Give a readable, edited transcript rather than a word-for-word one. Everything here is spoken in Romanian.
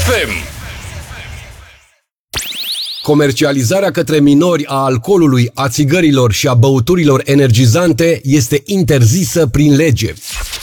FM. Comercializarea către minori a alcoolului, a țigărilor și a băuturilor energizante este interzisă prin lege.